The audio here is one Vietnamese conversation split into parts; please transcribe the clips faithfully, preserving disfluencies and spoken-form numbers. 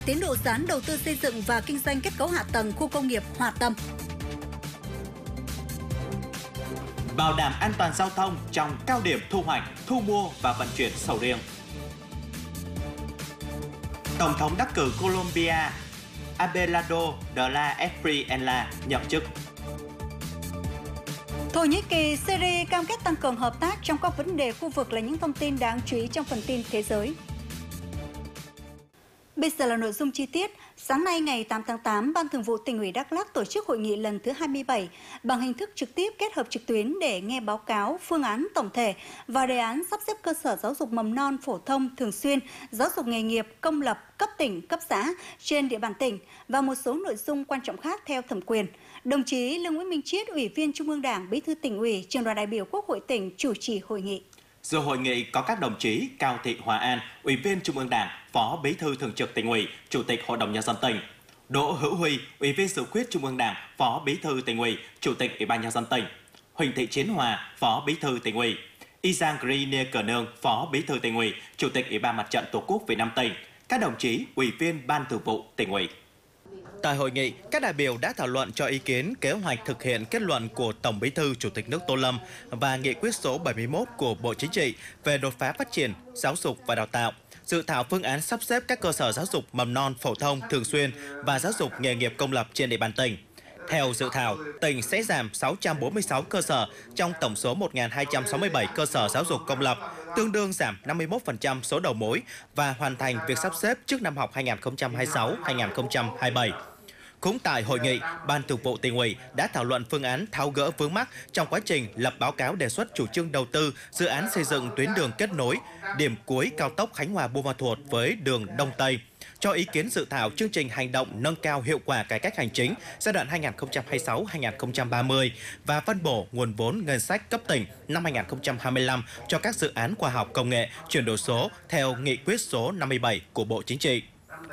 Tiến độ dự án đầu tư xây dựng và kinh doanh kết cấu hạ tầng khu công nghiệp Hòa Tâm. Bảo đảm an toàn giao thông trong cao điểm thu hoạch, thu mua và vận chuyển sầu riêng. Tổng thống đắc cử Colombia Abelardo de la Espriella nhậm chức. Thổ Nhĩ Kỳ, Syria cam kết tăng cường hợp tác trong các vấn đề khu vực là những thông tin đáng chú ý trong phần tin thế giới. Bây giờ là nội dung chi tiết. Sáng nay ngày tám tháng tám, Ban Thường vụ Tỉnh ủy Đắk Lắk tổ chức hội nghị lần thứ hai mươi bảy bằng hình thức trực tiếp kết hợp trực tuyến để nghe báo cáo, phương án tổng thể và đề án sắp xếp cơ sở giáo dục mầm non phổ thông thường xuyên, giáo dục nghề nghiệp công lập cấp tỉnh, cấp xã trên địa bàn tỉnh và một số nội dung quan trọng khác theo thẩm quyền. Đồng chí Lương Nguyễn Minh Chiết, Ủy viên Trung ương Đảng, Bí thư Tỉnh ủy, Trưởng đoàn đại biểu Quốc hội tỉnh chủ trì hội nghị. Dự hội nghị có các đồng chí Cao Thị Hòa An, Ủy viên Trung ương Đảng, Phó Bí thư Thường trực Tỉnh ủy, Chủ tịch Hội đồng Nhân dân tỉnh; Đỗ Hữu Huy, Ủy viên Dự khuyết Trung ương Đảng, Phó Bí thư Tỉnh ủy, Chủ tịch Ủy ban Nhân dân tỉnh; Huỳnh Thị Chiến Hòa, Phó Bí thư Tỉnh ủy; Isang Grine Cờ Nương, Phó Bí thư Tỉnh ủy, Chủ tịch Ủy ban Mặt trận Tổ quốc Việt Nam tỉnh; các đồng chí Ủy viên Ban Thường vụ Tỉnh ủy. Tại hội nghị, các đại biểu đã thảo luận cho ý kiến kế hoạch thực hiện kết luận của Tổng Bí thư Chủ tịch nước Tô Lâm và nghị quyết số bảy mươi mốt của Bộ Chính trị về đột phá phát triển giáo dục và đào tạo, dự thảo phương án sắp xếp các cơ sở giáo dục mầm non phổ thông thường xuyên và giáo dục nghề nghiệp công lập trên địa bàn tỉnh. Theo dự thảo, tỉnh sẽ giảm sáu trăm bốn mươi sáu cơ sở trong tổng số một nghìn hai trăm sáu mươi bảy cơ sở giáo dục công lập, tương đương giảm năm mươi mốt phần trăm số đầu mối và hoàn thành việc sắp xếp trước năm học hai nghìn không trăm hai mươi sáu hai nghìn không trăm hai mươi bảy. Cũng tại hội nghị, Ban Thường vụ Tỉnh ủy đã thảo luận phương án tháo gỡ vướng mắc trong quá trình lập báo cáo đề xuất chủ trương đầu tư dự án xây dựng tuyến đường kết nối điểm cuối cao tốc Khánh Hòa - Buôn Ma Thuột với đường Đông Tây, cho ý kiến dự thảo chương trình hành động nâng cao hiệu quả cải cách hành chính giai đoạn hai nghìn không trăm hai mươi sáu đến hai nghìn không trăm ba mươi và phân bổ nguồn vốn ngân sách cấp tỉnh năm hai nghìn không trăm hai mươi lăm cho các dự án khoa học công nghệ chuyển đổi số theo nghị quyết số năm mươi bảy của Bộ Chính trị.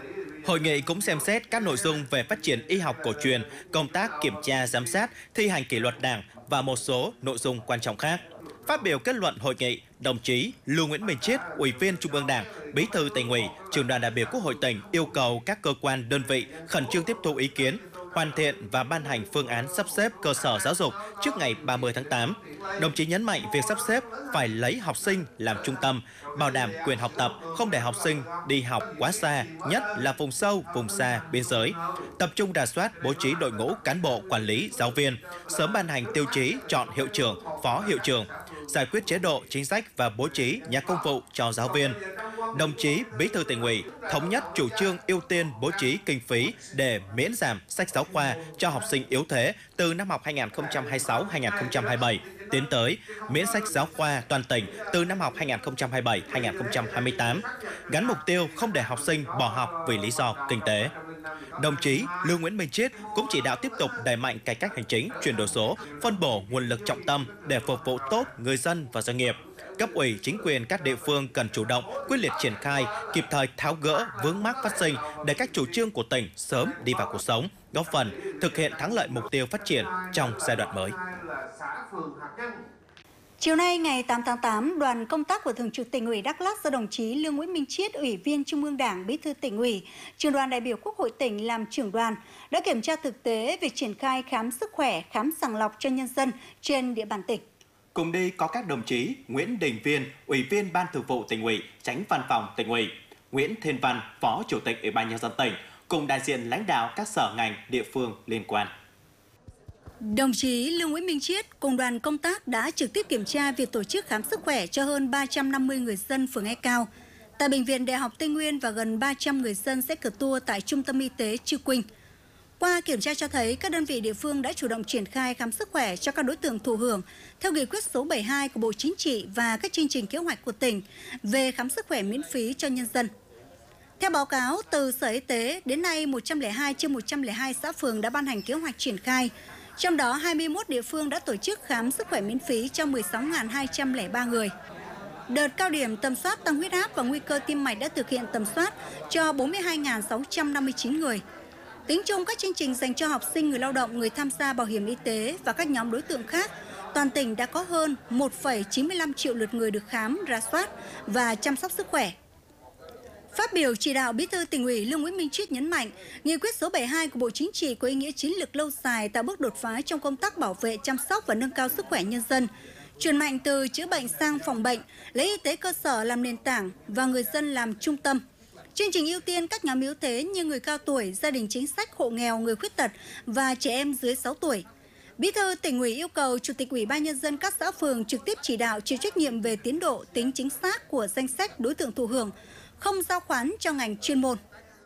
Hội nghị cũng xem xét các nội dung về phát triển y học cổ truyền, công tác kiểm tra giám sát, thi hành kỷ luật Đảng và một số nội dung quan trọng khác. Phát biểu kết luận hội nghị, đồng chí Lưu Nguyễn Minh Chiết, Ủy viên Trung ương Đảng, Bí thư Tỉnh ủy, Trưởng đoàn đại biểu Quốc hội tỉnh yêu cầu các cơ quan đơn vị khẩn trương tiếp thu ý kiến, hoàn thiện và ban hành phương án sắp xếp cơ sở giáo dục trước ngày ba mươi tháng tám. Đồng chí nhấn mạnh việc sắp xếp phải lấy học sinh làm trung tâm, bảo đảm quyền học tập, không để học sinh đi học quá xa, nhất là vùng sâu, vùng xa, biên giới. Tập trung rà soát, bố trí đội ngũ cán bộ, quản lý, giáo viên, sớm ban hành tiêu chí chọn hiệu trưởng, phó hiệu trưởng, giải quyết chế độ, chính sách và bố trí nhà công vụ cho giáo viên. Đồng chí Bí thư Tỉnh ủy thống nhất chủ trương ưu tiên bố trí kinh phí để miễn giảm sách giáo khoa cho học sinh yếu thế từ năm học hai nghìn không trăm hai mươi sáu đến hai nghìn không trăm hai mươi bảy, tiến tới miễn sách giáo khoa toàn tỉnh từ năm học hai nghìn không trăm hai mươi bảy đến hai nghìn không trăm hai mươi tám, gắn mục tiêu không để học sinh bỏ học vì lý do kinh tế. Đồng chí Lưu Nguyễn Minh Chiết cũng chỉ đạo tiếp tục đẩy mạnh cải cách hành chính, chuyển đổi số, phân bổ nguồn lực trọng tâm để phục vụ tốt người dân và doanh nghiệp. Cấp ủy, chính quyền các địa phương cần chủ động, quyết liệt triển khai, kịp thời tháo gỡ vướng mắc phát sinh để các chủ trương của tỉnh sớm đi vào cuộc sống, góp phần thực hiện thắng lợi mục tiêu phát triển trong giai đoạn mới. Chiều nay ngày tám tháng tám, đoàn công tác của Thường trực Tỉnh ủy Đắk Lắk do đồng chí Lương Nguyễn Minh Chiết, Ủy viên Trung ương Đảng, Bí thư Tỉnh ủy, Trưởng đoàn đại biểu Quốc hội tỉnh làm trưởng đoàn đã kiểm tra thực tế việc triển khai khám sức khỏe, khám sàng lọc cho nhân dân trên địa bàn tỉnh. Cùng đi có các đồng chí Nguyễn Đình Viên, Ủy viên Ban Thường vụ Tỉnh ủy, Chánh Văn phòng Tỉnh ủy, Nguyễn Thiên Văn, Phó Chủ tịch Ủy ban Nhân dân tỉnh, cùng đại diện lãnh đạo các sở ngành địa phương liên quan. Đồng chí Lương Nguyễn Minh Chiết cùng đoàn công tác đã trực tiếp kiểm tra việc tổ chức khám sức khỏe cho hơn ba trăm năm mươi người dân phường E Cao tại Bệnh viện Đại học Tây Nguyên và gần ba trăm người dân sẽ cử tour tại Trung tâm Y tế Chư Quynh. Qua kiểm tra cho thấy các đơn vị địa phương đã chủ động triển khai khám sức khỏe cho các đối tượng thụ hưởng theo nghị quyết số bảy mươi hai của Bộ Chính trị và các chương trình kế hoạch của tỉnh về khám sức khỏe miễn phí cho nhân dân. Theo báo cáo từ Sở Y tế, đến nay một trăm lẻ hai trên một trăm lẻ hai xã phường đã ban hành kế hoạch triển khai. Trong đó, hai mươi mốt địa phương đã tổ chức khám sức khỏe miễn phí cho mười sáu nghìn hai trăm lẻ ba người. Đợt cao điểm tầm soát tăng huyết áp và nguy cơ tim mạch đã thực hiện tầm soát cho bốn mươi hai nghìn sáu trăm năm mươi chín người. Tính chung các chương trình dành cho học sinh, người lao động, người tham gia bảo hiểm y tế và các nhóm đối tượng khác, toàn tỉnh đã có hơn một phẩy chín mươi lăm triệu lượt người được khám, rà soát và chăm sóc sức khỏe. Phát biểu chỉ đạo, Bí thư Tỉnh ủy Lương Nguyễn Minh Triết nhấn mạnh, nghị quyết số bảy mươi hai của Bộ Chính trị có ý nghĩa chiến lược lâu dài, tạo bước đột phá trong công tác bảo vệ, chăm sóc và nâng cao sức khỏe nhân dân, chuyển mạnh từ chữa bệnh sang phòng bệnh, lấy y tế cơ sở làm nền tảng và người dân làm trung tâm. Chương trình ưu tiên các nhóm yếu thế như người cao tuổi, gia đình chính sách, hộ nghèo, người khuyết tật và trẻ em dưới sáu tuổi. Bí thư Tỉnh ủy yêu cầu Chủ tịch Ủy ban Nhân dân các xã phường trực tiếp chỉ đạo, chịu trách nhiệm về tiến độ, tính chính xác của danh sách đối tượng thụ hưởng, không giao khoán cho ngành chuyên môn.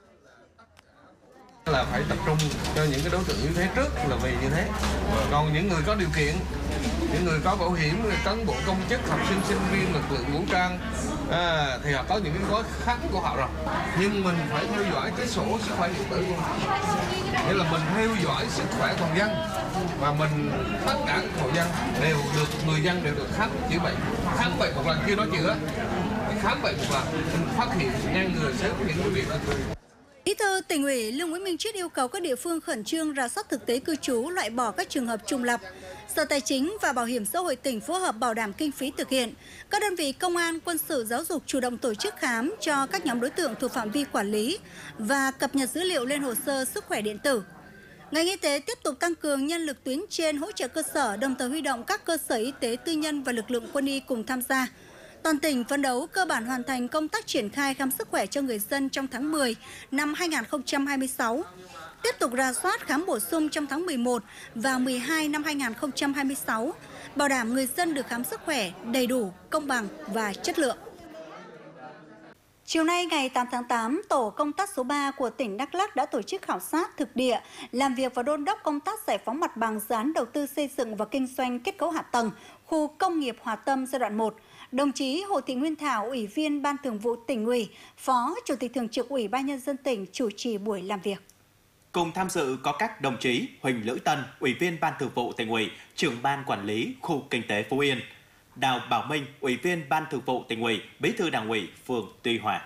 Là phải tập trung cho những cái đối tượng như thế trước là vì như thế. Còn những người có điều kiện, những người có bảo hiểm, cán bộ công chức, học sinh, sinh viên, lực lượng vũ trang à, thì họ có những cái gói khám của họ rồi. Nhưng mình phải theo dõi cái sổ sức khỏe điện tử của họ. Nghĩa là mình theo dõi sức khỏe toàn dân và mình tất cả các hộ dân đều được người dân đều được khám chữa bệnh, khám bệnh một lần chưa nói chữa, khám bệnh một lần, mình phát hiện ngăn ngừa sớm những cái việc đó. Bí thư Tỉnh ủy Lương Nguyễn Minh Triết yêu cầu các địa phương khẩn trương rà soát thực tế cư trú, loại bỏ các trường hợp trùng lặp. Sở Tài chính và Bảo hiểm xã hội tỉnh phối hợp bảo đảm kinh phí thực hiện. Các đơn vị công an, quân sự, giáo dục chủ động tổ chức khám cho các nhóm đối tượng thuộc phạm vi quản lý và cập nhật dữ liệu lên hồ sơ sức khỏe điện tử. Ngành y tế tiếp tục tăng cường nhân lực tuyến trên hỗ trợ cơ sở, đồng thời huy động các cơ sở y tế tư nhân và lực lượng quân y cùng tham gia. Toàn tỉnh phấn đấu cơ bản hoàn thành công tác triển khai khám sức khỏe cho người dân trong tháng mười năm hai nghìn không trăm hai mươi sáu. Tiếp tục rà soát khám bổ sung trong tháng mười một và mười hai năm hai nghìn không trăm hai mươi sáu, bảo đảm người dân được khám sức khỏe đầy đủ, công bằng và chất lượng. Chiều nay ngày tám tháng tám, Tổ công tác số ba của tỉnh Đắk Lắk đã tổ chức khảo sát thực địa, làm việc và đôn đốc công tác giải phóng mặt bằng dự án đầu tư xây dựng và kinh doanh kết cấu hạ tầng khu công nghiệp Hòa Tâm giai đoạn một. Đồng chí Hồ Thị Nguyên Thảo, Ủy viên Ban Thường vụ Tỉnh ủy, Phó Chủ tịch Thường trực Ủy ban Nhân dân tỉnh chủ trì buổi làm việc. Cùng tham dự có các đồng chí Huỳnh Lữ Tân, Ủy viên Ban Thường vụ Tỉnh ủy, Trưởng Ban Quản lý Khu Kinh tế Phú Yên, Đào Bảo Minh, Ủy viên Ban Thường vụ Tỉnh ủy, Bí thư Đảng ủy phường Tuy Hòa.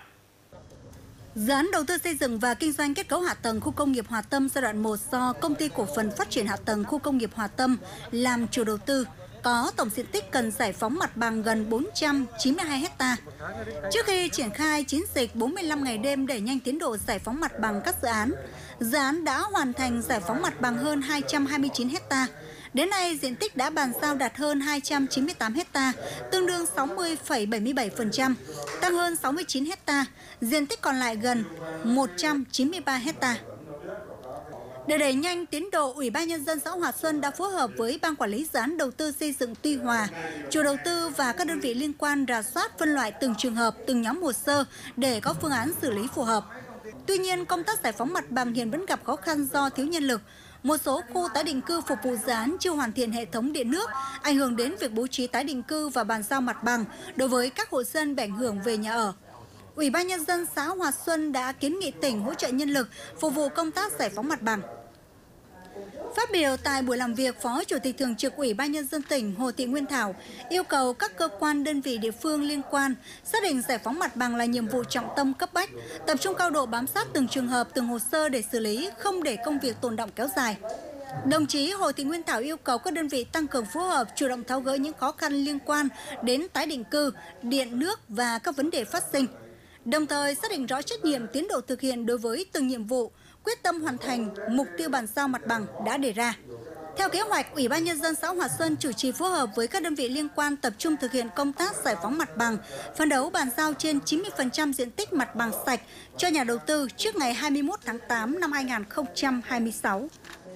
Dự án đầu tư xây dựng và kinh doanh kết cấu hạ tầng khu công nghiệp Hòa Tâm giai đoạn một do Công ty Cổ phần Phát triển Hạ tầng Khu công nghiệp Hòa Tâm làm chủ đầu tư, có tổng diện tích cần giải phóng mặt bằng gần bốn trăm chín mươi hai héc ta. Trước khi triển khai chiến dịch bốn mươi lăm ngày đêm đẩy nhanh tiến độ giải phóng mặt bằng các dự án, dự án đã hoàn thành giải phóng mặt bằng hơn hai trăm hai mươi chín héc ta. Đến nay, diện tích đã bàn giao đạt hơn hai trăm chín mươi tám héc ta, tương đương sáu mươi phẩy bảy mươi bảy phần trăm, tăng hơn sáu mươi chín héc ta, diện tích còn lại gần một trăm chín mươi ba héc ta. Để đẩy nhanh tiến độ, Ủy ban Nhân dân xã Hòa Xuân đã phối hợp với Ban Quản lý Dự án Đầu tư xây dựng Tuy Hòa, chủ đầu tư và các đơn vị liên quan rà soát phân loại từng trường hợp, từng nhóm hồ sơ để có phương án xử lý phù hợp. Tuy nhiên, công tác giải phóng mặt bằng hiện vẫn gặp khó khăn do thiếu nhân lực. Một số khu tái định cư phục vụ dự án chưa hoàn thiện hệ thống điện nước, ảnh hưởng đến việc bố trí tái định cư và bàn giao mặt bằng đối với các hộ dân bị ảnh hưởng về nhà ở. Ủy ban Nhân dân xã Hòa Xuân đã kiến nghị tỉnh hỗ trợ nhân lực phục vụ công tác giải phóng mặt bằng. Phát biểu tại buổi làm việc, Phó Chủ tịch Thường trực Ủy ban Nhân dân tỉnh Hồ Thị Nguyên Thảo yêu cầu các cơ quan đơn vị địa phương liên quan xác định giải phóng mặt bằng là nhiệm vụ trọng tâm cấp bách, tập trung cao độ bám sát từng trường hợp, từng hồ sơ để xử lý, không để công việc tồn đọng kéo dài. Đồng chí Hồ Thị Nguyên Thảo yêu cầu các đơn vị tăng cường phối hợp, chủ động tháo gỡ những khó khăn liên quan đến tái định cư, điện nước và các vấn đề phát sinh. Đồng thời xác định rõ trách nhiệm, tiến độ thực hiện đối với từng nhiệm vụ, quyết tâm hoàn thành mục tiêu bàn giao mặt bằng đã đề ra. Theo kế hoạch, Ủy ban Nhân dân xã Hòa Xuân chủ trì phối hợp với các đơn vị liên quan tập trung thực hiện công tác giải phóng mặt bằng, phấn đấu bàn giao trên chín mươi phần trăm diện tích mặt bằng sạch cho nhà đầu tư trước ngày hai mươi mốt tháng tám năm hai nghìn không trăm hai mươi sáu.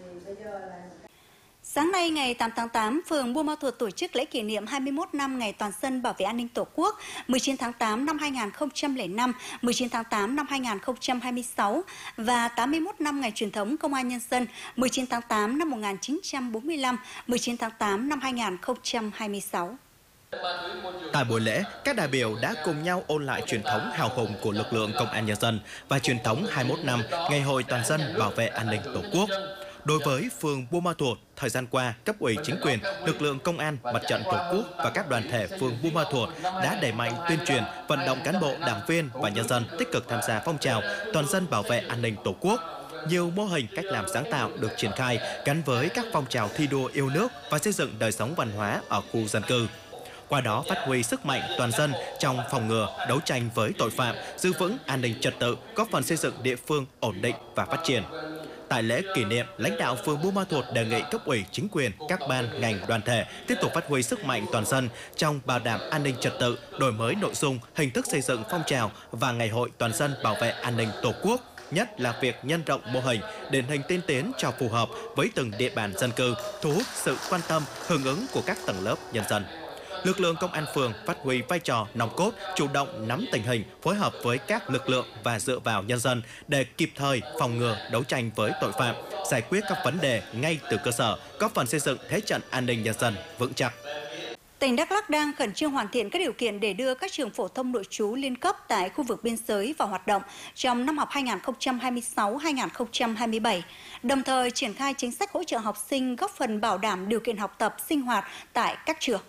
Sáng nay ngày tám tháng tám, phường Buôn Ma Thuột tổ chức lễ kỷ niệm hai mươi mốt năm ngày toàn dân bảo vệ an ninh Tổ quốc, mười chín tháng tám năm hai nghìn không trăm lẻ năm, mười chín tháng tám năm hai nghìn không trăm hai mươi sáu và tám mươi mốt năm ngày truyền thống Công an Nhân dân, mười chín tháng tám năm một nghìn chín trăm bốn mươi lăm, mười chín tháng tám năm hai nghìn không trăm hai mươi sáu. Tại buổi lễ, các đại biểu đã cùng nhau ôn lại truyền thống hào hùng của lực lượng Công an Nhân dân và truyền thống hai mươi mốt năm Ngày hội toàn dân bảo vệ an ninh Tổ quốc. Đối với phường Buôn Ma Thuột, thời gian qua, cấp ủy chính quyền, lực lượng công an, mặt trận Tổ quốc và các đoàn thể phường Buôn Ma Thuột đã đẩy mạnh tuyên truyền, vận động cán bộ, đảng viên và nhân dân tích cực tham gia phong trào toàn dân bảo vệ an ninh Tổ quốc. Nhiều mô hình cách làm sáng tạo được triển khai gắn với các phong trào thi đua yêu nước và xây dựng đời sống văn hóa ở khu dân cư. qua đó phát huy sức mạnh toàn dân trong phòng ngừa, đấu tranh với tội phạm, giữ vững an ninh trật tự, góp phần xây dựng địa phương ổn định và phát triển. Tại lễ kỷ niệm, lãnh đạo phường Buôn Ma Thuột đề nghị cấp ủy chính quyền, các ban, ngành, đoàn thể tiếp tục phát huy sức mạnh toàn dân trong bảo đảm an ninh trật tự, đổi mới nội dung, hình thức xây dựng phong trào và ngày hội toàn dân bảo vệ an ninh Tổ quốc, nhất là việc nhân rộng mô hình, điển hình tiên tiến cho phù hợp với từng địa bàn dân cư, thu hút sự quan tâm, hưởng ứng của các tầng lớp nhân dân. Lực lượng công an phường phát huy vai trò nòng cốt, chủ động nắm tình hình, phối hợp với các lực lượng và dựa vào nhân dân để kịp thời phòng ngừa, đấu tranh với tội phạm, giải quyết các vấn đề ngay từ cơ sở, góp phần xây dựng thế trận an ninh nhân dân vững chắc. Tỉnh Đắk Lắk đang khẩn trương hoàn thiện các điều kiện để đưa các trường phổ thông nội trú liên cấp tại khu vực biên giới vào hoạt động trong năm học hai nghìn không trăm hai mươi sáu hai nghìn không trăm hai mươi bảy, đồng thời triển khai chính sách hỗ trợ học sinh góp phần bảo đảm điều kiện học tập, sinh hoạt tại các trường.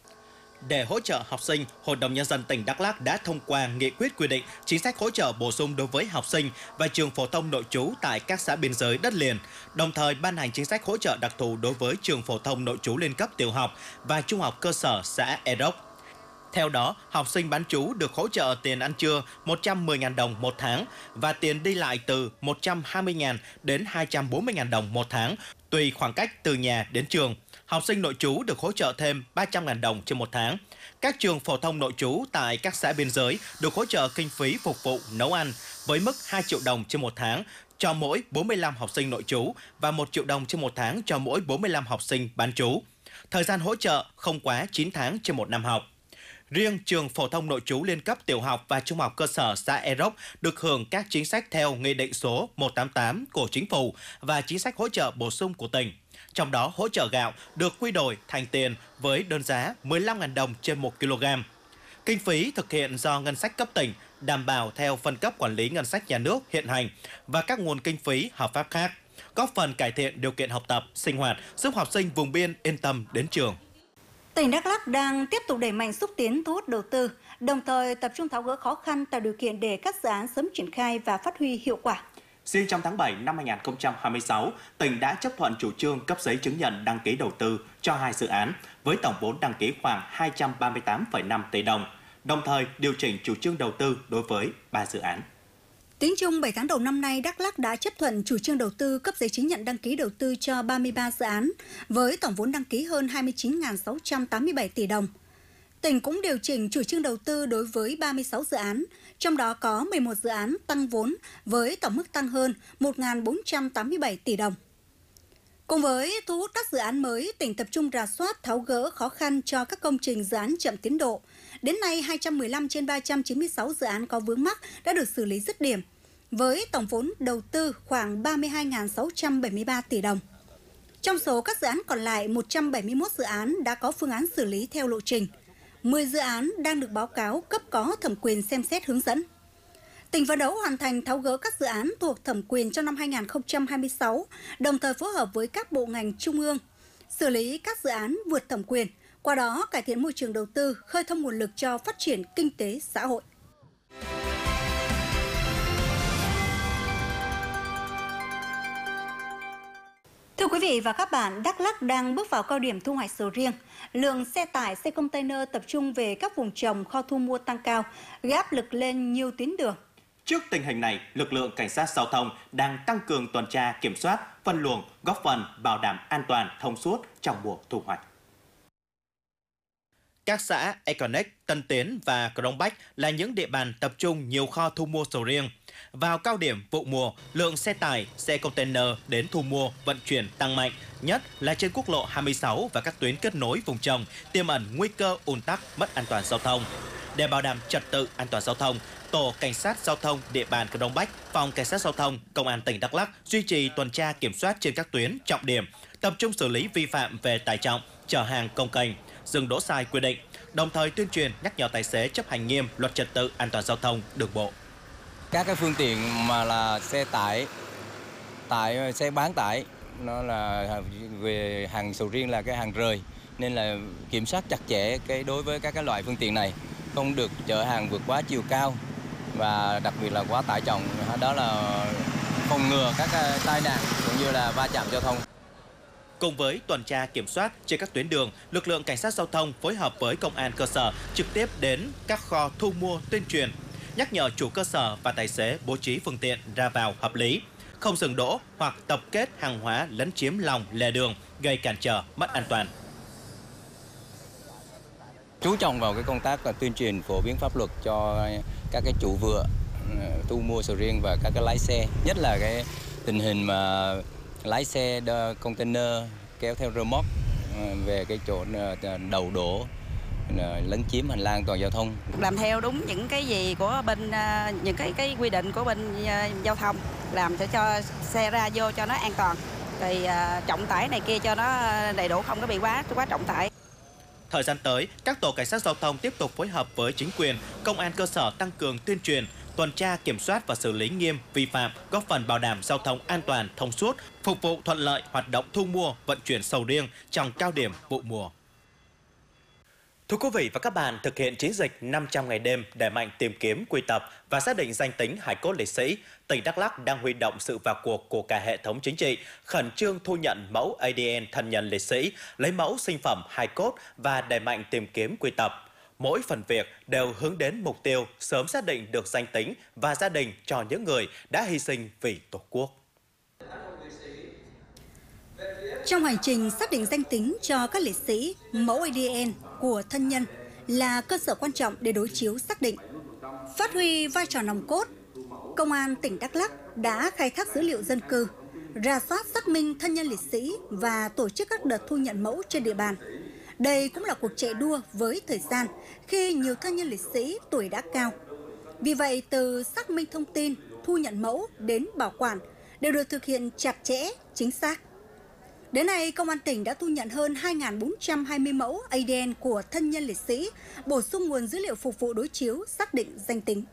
Để hỗ trợ học sinh, Hội đồng Nhân dân tỉnh Đắk Lắk đã thông qua nghị quyết quy định chính sách hỗ trợ bổ sung đối với học sinh và trường phổ thông nội trú tại các xã biên giới đất liền, đồng thời ban hành chính sách hỗ trợ đặc thù đối với trường phổ thông nội trú liên cấp tiểu học và trung học cơ sở xã Erok. Theo đó, học sinh bán trú được hỗ trợ tiền ăn trưa một trăm mười nghìn đồng một tháng và tiền đi lại từ một trăm hai mươi nghìn đến hai trăm bốn mươi nghìn đồng một tháng, tùy khoảng cách từ nhà đến trường. Học sinh nội trú được hỗ trợ thêm ba trăm nghìn đồng trên một tháng. Các trường phổ thông nội trú tại các xã biên giới được hỗ trợ kinh phí phục vụ nấu ăn với mức hai triệu đồng trên một tháng cho mỗi bốn mươi lăm học sinh nội trú và một triệu đồng trên một tháng cho mỗi bốn mươi lăm học sinh bán trú. Thời gian hỗ trợ không quá chín tháng trên một năm học. Riêng trường phổ thông nội trú liên cấp tiểu học và trung học cơ sở xã Erok được hưởng các chính sách theo Nghị định số một trăm tám mươi tám của Chính phủ và chính sách hỗ trợ bổ sung của tỉnh. Trong đó, hỗ trợ gạo được quy đổi thành tiền với đơn giá mười lăm nghìn đồng trên một ki lô gam. Kinh phí thực hiện do ngân sách cấp tỉnh, đảm bảo theo phân cấp quản lý ngân sách nhà nước hiện hành và các nguồn kinh phí hợp pháp khác, góp phần cải thiện điều kiện học tập, sinh hoạt, giúp học sinh vùng biên yên tâm đến trường. Tỉnh Đắk Lắk đang tiếp tục đẩy mạnh xúc tiến thu hút đầu tư, đồng thời tập trung tháo gỡ khó khăn, tạo điều kiện để các dự án sớm triển khai và phát huy hiệu quả. Riêng trong tháng bảy năm hai nghìn không trăm hai mươi sáu, tỉnh đã chấp thuận chủ trương cấp giấy chứng nhận đăng ký đầu tư cho hai dự án với tổng vốn đăng ký khoảng hai trăm ba mươi tám phẩy năm tỷ đồng, đồng thời điều chỉnh chủ trương đầu tư đối với ba dự án. Tính chung bảy tháng đầu năm nay, Đắk Lắk đã chấp thuận chủ trương đầu tư cấp giấy chứng nhận đăng ký đầu tư cho ba mươi ba dự án với tổng vốn đăng ký hơn hai mươi chín nghìn sáu trăm tám mươi bảy tỷ đồng. Tỉnh cũng điều chỉnh chủ trương đầu tư đối với ba mươi sáu dự án, trong đó có mười một dự án tăng vốn với tổng mức tăng hơn một nghìn bốn trăm tám mươi bảy tỷ đồng. Cùng với thu hút các dự án mới, tỉnh tập trung rà soát tháo gỡ khó khăn cho các công trình dự án chậm tiến độ. Đến nay, hai trăm mười lăm trên ba trăm chín mươi sáu dự án có vướng mắc đã được xử lý dứt điểm, với tổng vốn đầu tư khoảng ba mươi hai nghìn sáu trăm bảy mươi ba tỷ đồng. Trong số các dự án còn lại, một trăm bảy mươi mốt dự án đã có phương án xử lý theo lộ trình. mười dự án đang được báo cáo cấp có thẩm quyền xem xét hướng dẫn. Tỉnh phấn đấu hoàn thành tháo gỡ các dự án thuộc thẩm quyền trong năm hai nghìn không trăm hai mươi sáu, đồng thời phối hợp với các bộ ngành trung ương, xử lý các dự án vượt thẩm quyền, qua đó cải thiện môi trường đầu tư, khơi thông nguồn lực cho phát triển kinh tế xã hội. Thưa quý vị và các bạn, Đắk Lắk đang bước vào cao điểm thu hoạch sầu riêng. Lượng xe tải, xe container tập trung về các vùng trồng, kho thu mua tăng cao, gây áp lực lên nhiều tuyến đường. Trước tình hình này, lực lượng cảnh sát giao thông đang tăng cường tuần tra, kiểm soát, phân luồng, góp phần bảo đảm an toàn, thông suốt trong mùa thu hoạch. Các xã Econex, Tân Tiến và Crong Bách là những địa bàn tập trung nhiều kho thu mua sầu riêng. Vào cao điểm vụ mùa, lượng xe tải, xe container đến thu mua, vận chuyển tăng mạnh, nhất là trên quốc lộ hai mươi sáu và các tuyến kết nối vùng trồng, tiềm ẩn nguy cơ ùn tắc, mất an toàn giao thông. Để bảo đảm trật tự an toàn giao thông, Tổ Cảnh sát Giao thông địa bàn Crong Bách, Phòng Cảnh sát Giao thông, Công an tỉnh Đắk Lắk duy trì tuần tra kiểm soát trên các tuyến trọng điểm, tập trung xử lý vi phạm về tải trọng, chở hàng công kênh, dừng đỗ sai quy định, đồng thời tuyên truyền nhắc nhở tài xế chấp hành nghiêm luật trật tự an toàn giao thông đường bộ. Các cái phương tiện mà là xe tải, tải xe bán tải, nó là về hàng sầu riêng là cái hàng rời, nên là kiểm soát chặt chẽ cái đối với các cái loại phương tiện này, không được chở hàng vượt quá chiều cao và đặc biệt là quá tải trọng, đó là phòng ngừa các tai nạn cũng như là va chạm giao thông. Cùng với tuần tra kiểm soát trên các tuyến đường, lực lượng cảnh sát giao thông phối hợp với công an cơ sở trực tiếp đến các kho thu mua tuyên truyền, nhắc nhở chủ cơ sở và tài xế bố trí phương tiện ra vào hợp lý, không dừng đỗ hoặc tập kết hàng hóa lấn chiếm lòng lề đường gây cản trở mất an toàn. Chú trọng vào cái công tác là tuyên truyền phổ biến pháp luật cho các cái chủ vựa thu mua sầu riêng và các cái lái xe, nhất là cái tình hình mà lái xe container kéo theo rơ móc về cái chỗ đầu đổ lấn chiếm hành lang an toàn giao thông. Làm theo đúng những cái gì của bên những cái cái quy định của bên giao thông, làm để cho xe ra vô cho nó an toàn. Thì trọng tải này kia cho nó đầy đủ, không có bị quá quá trọng tải. Thời gian tới, các tổ cảnh sát giao thông tiếp tục phối hợp với chính quyền, công an cơ sở tăng cường tuyên truyền, tuần tra kiểm soát và xử lý nghiêm vi phạm, góp phần bảo đảm giao thông an toàn, thông suốt, phục vụ thuận lợi hoạt động thu mua, vận chuyển sầu riêng trong cao điểm vụ mùa. Thưa quý vị và các bạn, thực hiện chiến dịch năm trăm ngày đêm đẩy mạnh tìm kiếm, quy tập và xác định danh tính hài cốt liệt sĩ, tỉnh Đắk Lắk đang huy động sự vào cuộc của cả hệ thống chính trị, khẩn trương thu nhận mẫu a đê en thân nhân liệt sĩ, lấy mẫu sinh phẩm hài cốt và đẩy mạnh tìm kiếm, quy tập. Mỗi phần việc đều hướng đến mục tiêu sớm xác định được danh tính và gia đình cho những người đã hy sinh vì Tổ quốc. Trong hành trình xác định danh tính cho các liệt sĩ, mẫu a đê en của thân nhân là cơ sở quan trọng để đối chiếu xác định. Phát huy vai trò nòng cốt, Công an tỉnh Đắk Lắk đã khai thác dữ liệu dân cư, rà soát xác minh thân nhân liệt sĩ và tổ chức các đợt thu nhận mẫu trên địa bàn. Đây cũng là cuộc chạy đua với thời gian khi nhiều thân nhân liệt sĩ tuổi đã cao. Vì vậy, từ xác minh thông tin, thu nhận mẫu đến bảo quản đều được thực hiện chặt chẽ, chính xác. Đến nay, Công an tỉnh đã thu nhận hơn hai nghìn bốn trăm hai mươi mẫu a đê en của thân nhân liệt sĩ, bổ sung nguồn dữ liệu phục vụ đối chiếu xác định danh tính.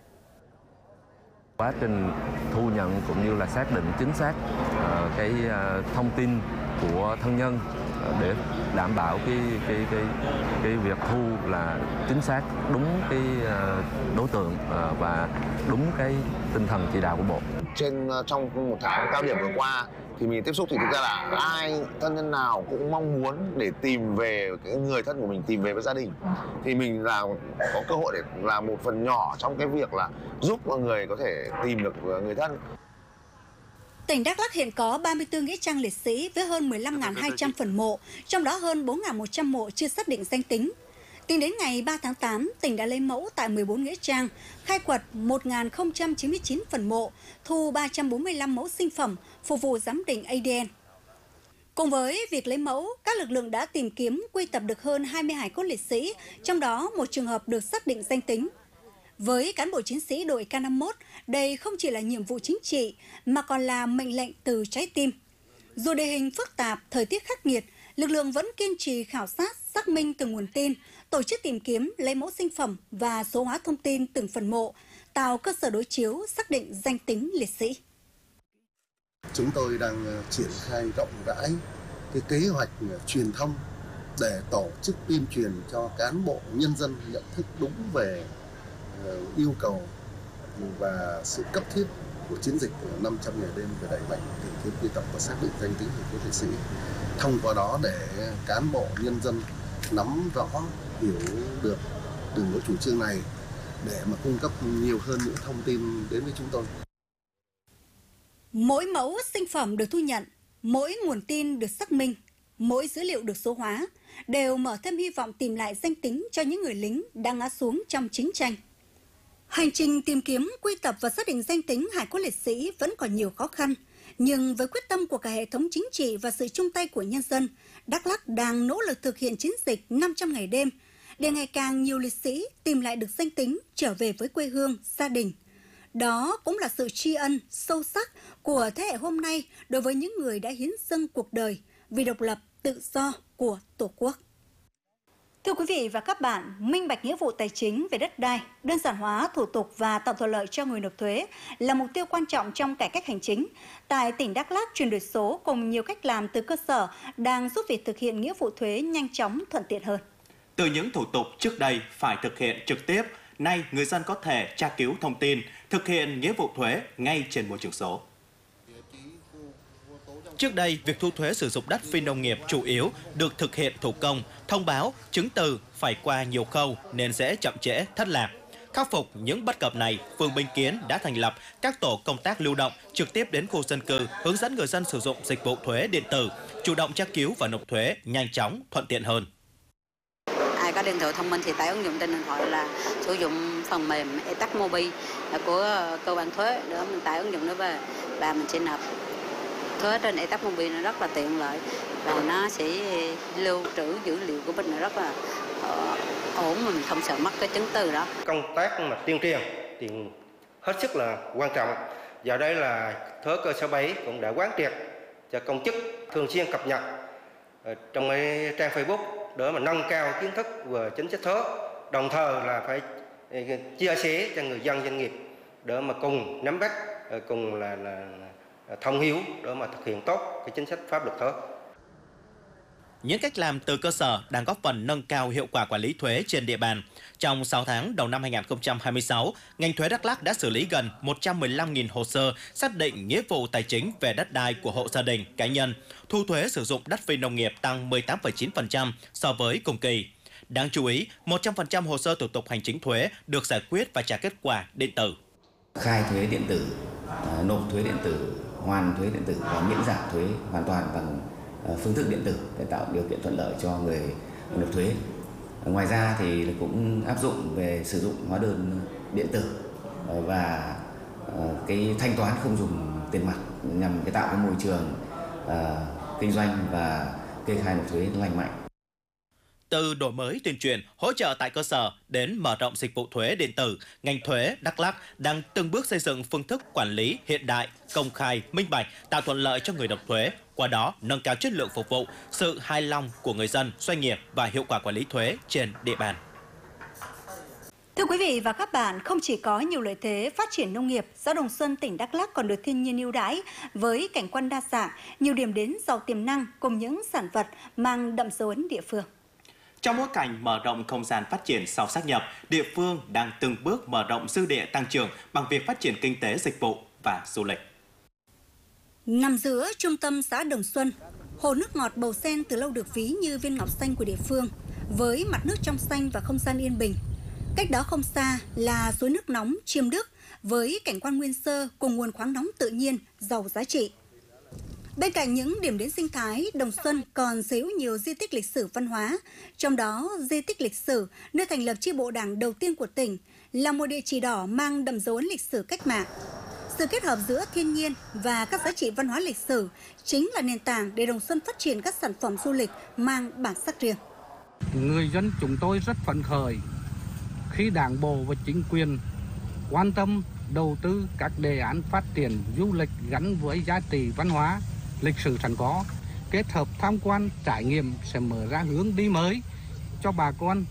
Quá trình thu nhận cũng như là xác định chính xác uh, cái uh, thông tin của thân nhân uh, để đảm bảo cái cái cái cái việc thu là chính xác, đúng cái uh, đối tượng uh, và đúng cái tinh thần chỉ đạo của Bộ. Trên uh, trong một tháng cao điểm vừa qua thì mình tiếp xúc thì thực ra là ai thân nhân nào cũng mong muốn để tìm về cái người thân của mình, tìm về với gia đình, thì mình là có cơ hội để làm một phần nhỏ trong cái việc là giúp mọi người có thể tìm được người thân. Tỉnh Đắk Lắk hiện có ba mươi tư nghĩa trang liệt sĩ với hơn mười lăm nghìn hai trăm phần mộ, trong đó hơn bốn nghìn một trăm mộ chưa xác định danh tính. Tính đến ngày ba tháng tám, tỉnh đã lấy mẫu tại mười bốn nghĩa trang, khai quật một nghìn không trăm chín mươi chín phần mộ, thu ba trăm bốn mươi lăm mẫu sinh phẩm phục vụ giám định a đê en. Cùng với việc lấy mẫu, các lực lượng đã tìm kiếm quy tập được hơn hai mươi hài cốt liệt sĩ, trong đó một trường hợp được xác định danh tính. Với cán bộ chiến sĩ đội K năm mươi mốt, đây không chỉ là nhiệm vụ chính trị mà còn là mệnh lệnh từ trái tim. Dù địa hình phức tạp, thời tiết khắc nghiệt, lực lượng vẫn kiên trì khảo sát, xác minh từng nguồn tin, tổ chức tìm kiếm, lấy mẫu sinh phẩm và số hóa thông tin từng phần mộ, tạo cơ sở đối chiếu xác định danh tính liệt sĩ. Chúng tôi đang triển khai rộng rãi cái kế hoạch truyền thông để tổ chức tuyên truyền cho cán bộ nhân dân nhận thức đúng về yêu cầu và sự cấp thiết của chiến dịch năm trăm ngày đêm về đẩy mạnh tìm kiếm, quy tập và xác định danh tính hài cốt liệt sĩ. Thông qua đó để cán bộ nhân dân nắm rõ, hiểu được đường lối chủ trương này để mà cung cấp nhiều hơn những thông tin đến với chúng tôi. Mỗi mẫu sinh phẩm được thu nhận, mỗi nguồn tin được xác minh, mỗi dữ liệu được số hóa đều mở thêm hy vọng tìm lại danh tính cho những người lính đang ngã xuống trong chiến tranh. Hành trình tìm kiếm, quy tập và xác định danh tính hài cốt liệt sĩ vẫn còn nhiều khó khăn, nhưng với quyết tâm của cả hệ thống chính trị và sự chung tay của nhân dân, Đắk Lắk đang nỗ lực thực hiện chiến dịch năm trăm ngày đêm để ngày càng nhiều liệt sĩ tìm lại được danh tính, trở về với quê hương, gia đình. Đó cũng là sự tri ân sâu sắc của thế hệ hôm nay đối với những người đã hiến dâng cuộc đời vì độc lập, tự do của Tổ quốc. Thưa quý vị và các bạn, minh bạch nghĩa vụ tài chính về đất đai, đơn giản hóa thủ tục và tạo thuận lợi cho người nộp thuế là mục tiêu quan trọng trong cải cách hành chính. Tại tỉnh Đắk Lắk, chuyển đổi số cùng nhiều cách làm từ cơ sở đang giúp việc thực hiện nghĩa vụ thuế nhanh chóng, thuận tiện hơn. Từ những thủ tục trước đây phải thực hiện trực tiếp, nay người dân có thể tra cứu thông tin, thực hiện nghĩa vụ thuế ngay trên môi trường số. Trước đây, việc thu thuế sử dụng đất phi nông nghiệp chủ yếu được thực hiện thủ công, thông báo, chứng từ phải qua nhiều khâu nên sẽ chậm trễ, thất lạc. Khắc phục những bất cập này, phường Bình Kiến đã thành lập các tổ công tác lưu động trực tiếp đến khu dân cư, hướng dẫn người dân sử dụng dịch vụ thuế điện tử, chủ động tra cứu và nộp thuế nhanh chóng, thuận tiện hơn. Ai có điện thoại thông minh thì tải ứng dụng trên điện thoại là sử dụng phần mềm e-tax Mobi của cơ quan thuế để mình tải ứng dụng đó về và mình sẽ nộp thuế trên e-tax Mobi, nó rất là tiện lợi và nó sẽ lưu trữ dữ liệu của mình rất là ổn mà mình không sợ mất cái chứng từ đó. Công tác mà tuyên truyền thì hết sức là quan trọng. Giờ đây là thuế cơ sở bảy cũng đã quán triệt cho công chức thường xuyên cập nhật trong cái trang Facebook để mà nâng cao kiến thức về chính sách thuế, đồng thời là phải chia sẻ cho người dân doanh nghiệp để mà cùng nắm bắt, cùng là, là thông hiểu để mà thực hiện tốt cái chính sách pháp luật thuế. Những cách làm từ cơ sở đang góp phần nâng cao hiệu quả quản lý thuế trên địa bàn. Trong sáu tháng đầu năm hai nghìn không trăm hai mươi sáu, ngành thuế Đắk Lắk đã xử lý gần một trăm mười lăm nghìn hồ sơ xác định nghĩa vụ tài chính về đất đai của hộ gia đình, cá nhân. Thu thuế sử dụng đất phi nông nghiệp tăng mười tám phẩy chín phần trăm so với cùng kỳ. Đáng chú ý, một trăm phần trăm hồ sơ thủ tục hành chính thuế được giải quyết và trả kết quả điện tử. Khai thuế điện tử, nộp thuế điện tử, hoàn thuế điện tử và miễn giảm thuế hoàn toàn bằng phương thức điện tử để tạo điều kiện thuận lợi cho người nộp thuế. Ngoài ra thì cũng áp dụng về sử dụng hóa đơn điện tử và cái thanh toán không dùng tiền mặt nhằm cái tạo cái môi trường uh, kinh doanh và kê khai nộp thuế lành mạnh. Từ đổi mới tuyên truyền, hỗ trợ tại cơ sở đến mở rộng dịch vụ thuế điện tử, ngành thuế Đắk Lắk đang từng bước xây dựng phương thức quản lý hiện đại, công khai, minh bạch, tạo thuận lợi cho người nộp thuế, qua đó nâng cao chất lượng phục vụ, sự hài lòng của người dân, doanh nghiệp và hiệu quả quản lý thuế trên địa bàn. Thưa quý vị và các bạn, không chỉ có nhiều lợi thế phát triển nông nghiệp, xã Đồng Xuân, tỉnh Đắk Lắk còn được thiên nhiên ưu đãi với cảnh quan đa dạng, nhiều điểm đến giàu tiềm năng cùng những sản vật mang đậm dấu ấn địa phương. Trong bối cảnh mở rộng không gian phát triển sau sáp nhập, địa phương đang từng bước mở rộng dư địa tăng trưởng bằng việc phát triển kinh tế dịch vụ và du lịch. Nằm giữa trung tâm xã Đồng Xuân, hồ nước ngọt Bầu Sen từ lâu được ví như viên ngọc xanh của địa phương, với mặt nước trong xanh và không gian yên bình. Cách đó không xa là suối nước nóng Chiêm Đức với cảnh quan nguyên sơ cùng nguồn khoáng nóng tự nhiên giàu giá trị. Bên cạnh những điểm đến sinh thái, Đồng Xuân còn sở hữu nhiều di tích lịch sử văn hóa, trong đó di tích lịch sử nơi thành lập chi bộ đảng đầu tiên của tỉnh là một địa chỉ đỏ mang đậm dấu ấn lịch sử cách mạng. Sự kết hợp giữa thiên nhiên và các giá trị văn hóa lịch sử chính là nền tảng để Đồng Xuân phát triển các sản phẩm du lịch mang bản sắc riêng. Người dân chúng tôi rất phấn khởi khi Đảng bộ và chính quyền quan tâm đầu tư các đề án phát triển du lịch gắn với giá trị văn hóa, lịch sử sẵn có, kết hợp tham quan trải nghiệm sẽ mở ra hướng đi mới cho bà con.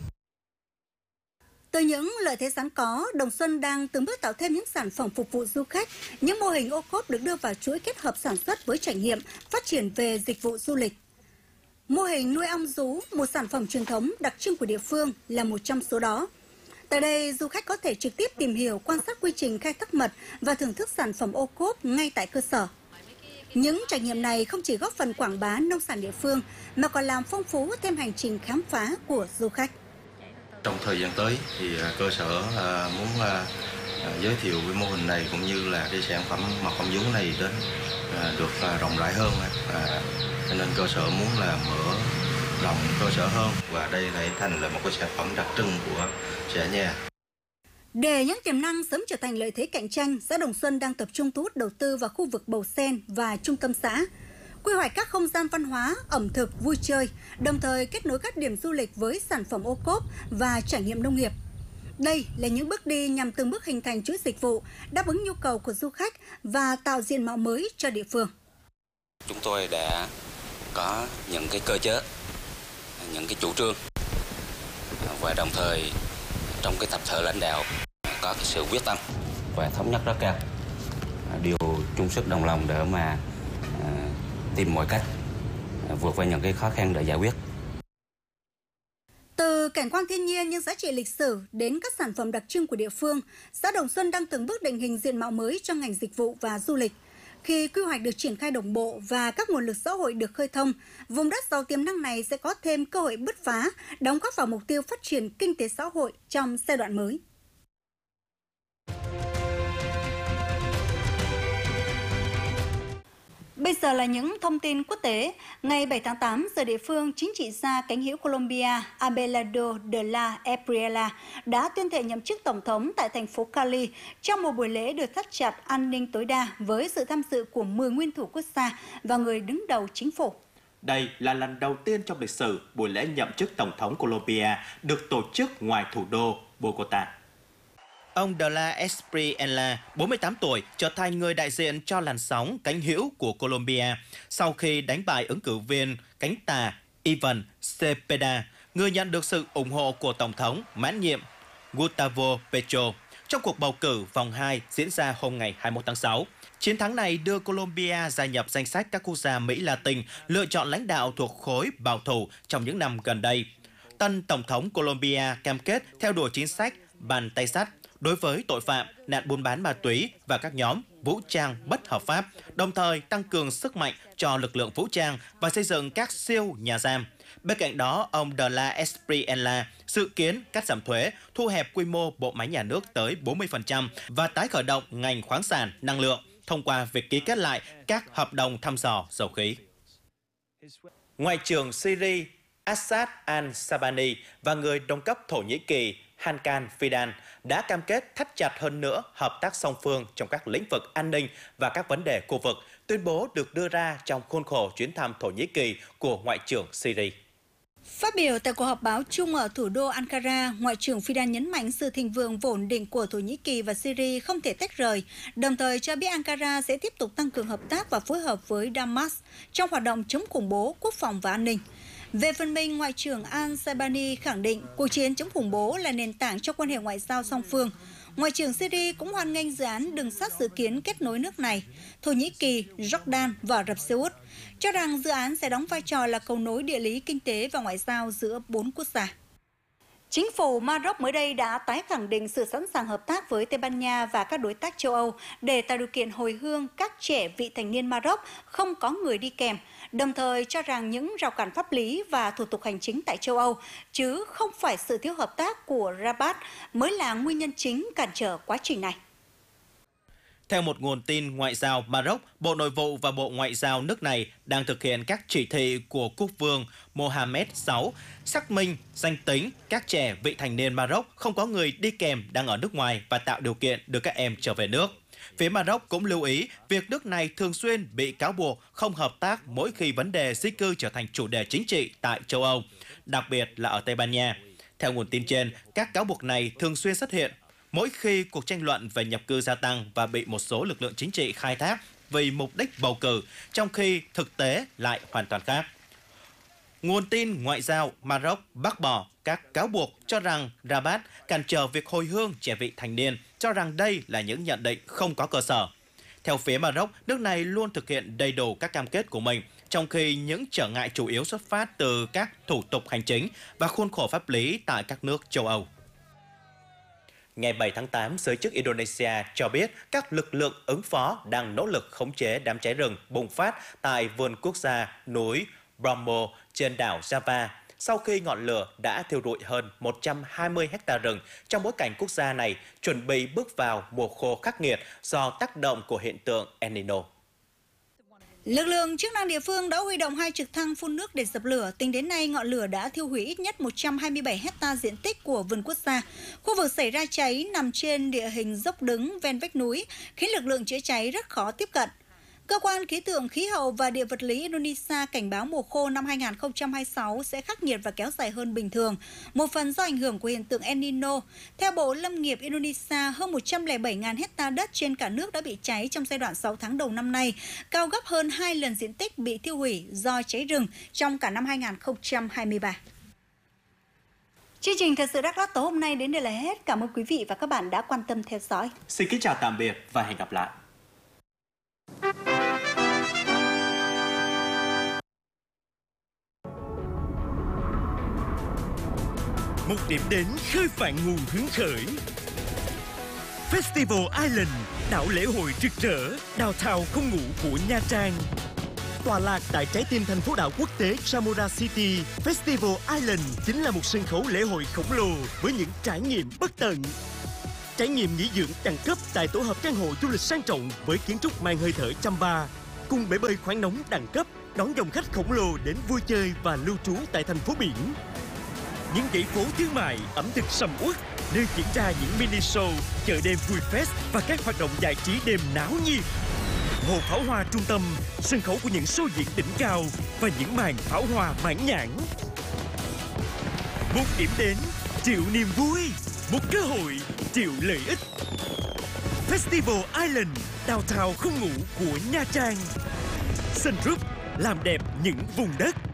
Từ những lợi thế sẵn có, Đồng Xuân đang từng bước tạo thêm những sản phẩm phục vụ du khách. Những mô hình ô cốp được đưa vào chuỗi kết hợp sản xuất với trải nghiệm, phát triển về dịch vụ du lịch. Mô hình nuôi ong rú, một sản phẩm truyền thống đặc trưng của địa phương, là một trong số đó. Tại đây, du khách có thể trực tiếp tìm hiểu, quan sát quy trình khai thác mật và thưởng thức sản phẩm ô cốp ngay tại cơ sở. Những trải nghiệm này không chỉ góp phần quảng bá nông sản địa phương, mà còn làm phong phú thêm hành trình khám phá của du khách. Trong thời gian tới thì cơ sở muốn giới thiệu cái mô hình này cũng như là cái sản phẩm mật ong vú này đến được rộng rãi hơn, cho nên cơ sở muốn là mở rộng cơ sở hơn và đây lại thành là một cái sản phẩm đặc trưng của xã nhà. Để những tiềm năng sớm trở thành lợi thế cạnh tranh, xã Đồng Xuân đang tập trung thu hút đầu tư vào khu vực Bầu Sen và trung tâm xã, quy hoạch các không gian văn hóa, ẩm thực, vui chơi, đồng thời kết nối các điểm du lịch với sản phẩm ô cốp và trải nghiệm nông nghiệp. Đây là những bước đi nhằm từng bước hình thành chuỗi dịch vụ, đáp ứng nhu cầu của du khách và tạo diện mạo mới cho địa phương. Chúng tôi đã có những cái cơ chế, những cái chủ trương và đồng thời trong cái tập thể lãnh đạo có cái sự quyết tâm và thống nhất rất cao, điều chung sức đồng lòng để mà à, tìm mọi cách à, vượt qua những cái khó khăn để giải quyết. Từ cảnh quan thiên nhiên, những giá trị lịch sử đến các sản phẩm đặc trưng của địa phương, xã Đồng Xuân đang từng bước định hình diện mạo mới cho ngành dịch vụ và du lịch. Khi quy hoạch được triển khai đồng bộ và các nguồn lực xã hội được khơi thông, vùng đất giàu tiềm năng này sẽ có thêm cơ hội bứt phá, đóng góp vào mục tiêu phát triển kinh tế xã hội trong giai đoạn mới. Bây giờ là những thông tin quốc tế. Ngày bảy tháng tám, giờ địa phương, chính trị gia cánh hữu Colombia Abelardo de la Espriella đã tuyên thệ nhậm chức tổng thống tại thành phố Cali trong một buổi lễ được thắt chặt an ninh tối đa với sự tham dự của mười nguyên thủ quốc gia và người đứng đầu chính phủ. Đây là lần đầu tiên trong lịch sử buổi lễ nhậm chức tổng thống Colombia được tổ chức ngoài thủ đô Bogota. Ông De la Espriella, bốn mươi tám tuổi, trở thành người đại diện cho làn sóng cánh hữu của Colombia sau khi đánh bại ứng cử viên cánh tả Ivan Cepeda, người nhận được sự ủng hộ của Tổng thống mãn nhiệm Gustavo Petro trong cuộc bầu cử vòng hai diễn ra hôm ngày hai mươi mốt tháng sáu. Chiến thắng này đưa Colombia gia nhập danh sách các quốc gia Mỹ Latin lựa chọn lãnh đạo thuộc khối bảo thủ trong những năm gần đây. Tân Tổng thống Colombia cam kết theo đuổi chính sách bàn tay sắt đối với tội phạm, nạn buôn bán ma túy và các nhóm vũ trang bất hợp pháp, đồng thời tăng cường sức mạnh cho lực lượng vũ trang và xây dựng các siêu nhà giam. Bên cạnh đó, ông De la Espriella dự kiến cắt giảm thuế, thu hẹp quy mô bộ máy nhà nước tới bốn mươi phần trăm và tái khởi động ngành khoáng sản, năng lượng thông qua việc ký kết lại các hợp đồng thăm dò dầu khí. Ngoại trưởng Syria Assad al-Sabani và người đồng cấp Thổ Nhĩ Kỳ Hakan Fidan đã cam kết thắt chặt hơn nữa hợp tác song phương trong các lĩnh vực an ninh và các vấn đề khu vực. Tuyên bố được đưa ra trong khuôn khổ chuyến thăm Thổ Nhĩ Kỳ của Ngoại trưởng Syria. Phát biểu tại cuộc họp báo chung ở thủ đô Ankara, Ngoại trưởng Fidan nhấn mạnh sự thịnh vượng và ổn định của Thổ Nhĩ Kỳ và Syria không thể tách rời, đồng thời cho biết Ankara sẽ tiếp tục tăng cường hợp tác và phối hợp với Damas trong hoạt động chống khủng bố, quốc phòng và an ninh. Về phần mình, Ngoại trưởng al-Sabani khẳng định cuộc chiến chống khủng bố là nền tảng cho quan hệ ngoại giao song phương. Ngoại trưởng Syria cũng hoan nghênh dự án đường sắt dự kiến kết nối nước này, Thổ Nhĩ Kỳ, Jordan và Ả Rập Xê Út, cho rằng dự án sẽ đóng vai trò là cầu nối địa lý, kinh tế và ngoại giao giữa bốn quốc gia. Chính phủ Maroc mới đây đã tái khẳng định sự sẵn sàng hợp tác với Tây Ban Nha và các đối tác châu Âu để tạo điều kiện hồi hương các trẻ vị thành niên Maroc không có người đi kèm, đồng thời cho rằng những rào cản pháp lý và thủ tục hành chính tại châu Âu, chứ không phải sự thiếu hợp tác của Rabat mới là nguyên nhân chính cản trở quá trình này. Theo một nguồn tin ngoại giao Maroc, Bộ Nội vụ và Bộ Ngoại giao nước này đang thực hiện các chỉ thị của quốc vương Mohammed đệ sáu, xác minh danh tính các trẻ vị thành niên Maroc không có người đi kèm đang ở nước ngoài và tạo điều kiện đưa các em trở về nước. Phía Maroc cũng lưu ý việc nước này thường xuyên bị cáo buộc không hợp tác mỗi khi vấn đề di cư trở thành chủ đề chính trị tại châu Âu, đặc biệt là ở Tây Ban Nha. Theo nguồn tin trên, các cáo buộc này thường xuyên xuất hiện mỗi khi cuộc tranh luận về nhập cư gia tăng và bị một số lực lượng chính trị khai thác vì mục đích bầu cử, trong khi thực tế lại hoàn toàn khác. Nguồn tin ngoại giao Maroc bác bỏ các cáo buộc cho rằng Rabat cản trở việc hồi hương trẻ vị thành niên, cho rằng đây là những nhận định không có cơ sở. Theo phía Maroc, nước này luôn thực hiện đầy đủ các cam kết của mình, trong khi những trở ngại chủ yếu xuất phát từ các thủ tục hành chính và khuôn khổ pháp lý tại các nước châu Âu. Ngày bảy tháng tám, giới chức Indonesia cho biết các lực lượng ứng phó đang nỗ lực khống chế đám cháy rừng bùng phát tại vườn quốc gia núi Bromo trên đảo Java, sau khi ngọn lửa đã thiêu rụi hơn một trăm hai mươi héc-ta rừng trong bối cảnh quốc gia này chuẩn bị bước vào mùa khô khắc nghiệt do tác động của hiện tượng El Nino. Lực lượng chức năng địa phương đã huy động hai trực thăng phun nước để dập lửa. Tính đến nay, ngọn lửa đã thiêu hủy ít nhất một trăm hai mươi bảy hecta diện tích của vườn quốc gia. Khu vực xảy ra cháy nằm trên địa hình dốc đứng ven vách núi, khiến lực lượng chữa cháy rất khó tiếp cận. Cơ quan khí tượng, khí hậu và địa vật lý Indonesia cảnh báo mùa khô năm hai nghìn không trăm hai mươi sáu sẽ khắc nghiệt và kéo dài hơn bình thường, một phần do ảnh hưởng của hiện tượng El Nino. Theo Bộ Lâm nghiệp Indonesia, hơn một trăm lẻ bảy nghìn hecta đất trên cả nước đã bị cháy trong giai đoạn sáu tháng đầu năm nay, cao gấp hơn hai lần diện tích bị tiêu hủy do cháy rừng trong cả năm hai nghìn không trăm hai mươi ba. Chương trình Thời sự Đắk Lắk tối hôm nay đến đây là hết. Cảm ơn quý vị và các bạn đã quan tâm theo dõi. Xin kính chào tạm biệt và hẹn gặp lại. Một điểm đến khơi phạn nguồn hứng khởi. Festival Island, đảo lễ hội rực rỡ, downtown không ngủ của Nha Trang. Tọa lạc tại trái tim thành phố đảo quốc tế Samora City, Festival Island chính là một sân khấu lễ hội khổng lồ với những trải nghiệm bất tận. Trải nghiệm nghỉ dưỡng đẳng cấp tại tổ hợp căn hộ du lịch sang trọng với kiến trúc mang hơi thở Chamba, cùng bể bơi khoáng nóng đẳng cấp đón dòng khách khổng lồ đến vui chơi và lưu trú tại thành phố biển. Những dãy phố thương mại, ẩm thực sầm uất, nơi diễn ra những mini show, chợ đêm vui fest và các hoạt động giải trí đêm náo nhiệt. Hồ pháo hoa trung tâm, sân khấu của những show diễn đỉnh cao và những màn pháo hoa mãn nhãn. Một điểm đến, triệu niềm vui, một cơ hội, triệu lợi ích. Festival Island, downtown không ngủ của Nha Trang. Sun Group, làm đẹp những vùng đất.